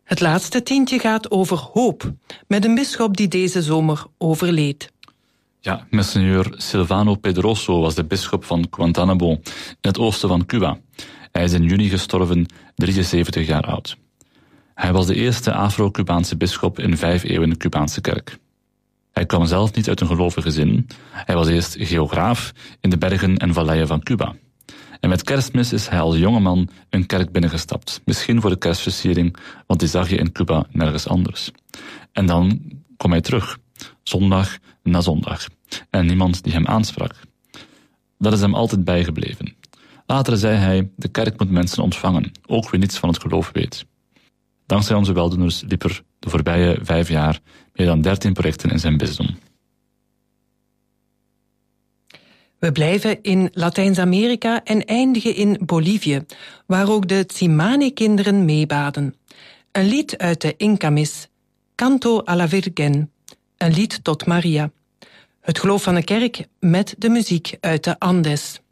Het laatste tientje gaat over hoop, met een bisschop die deze zomer overleed. Ja, Monseigneur Silvano Pedroso was de bisschop van Guantánamo in het oosten van Cuba. Hij is in juni gestorven, 73 jaar oud. Hij was de eerste Afro-Cubaanse bisschop in 5 eeuwen in de Cubaanse kerk. Hij kwam zelf niet uit een gelovig gezin. Hij was eerst geograaf in de bergen en valleien van Cuba. En met Kerstmis is hij als jongeman een kerk binnengestapt. Misschien voor de kerstversiering, want die zag je in Cuba nergens anders. En dan kwam hij terug, zondag na zondag. En niemand die hem aansprak. Dat is hem altijd bijgebleven. Later zei hij, de kerk moet mensen ontvangen, ook wie niets van het geloof weet. Dankzij onze weldoeners liep er de voorbije 5 jaar meer dan 13 projecten in zijn bisdom. We blijven in Latijns-Amerika en eindigen in Bolivie, waar ook de Tsimane-kinderen meebaden. Een lied uit de Inca-mis, Canto a la Virgen, een lied tot Maria. Het geloof van de kerk met de muziek uit de Andes.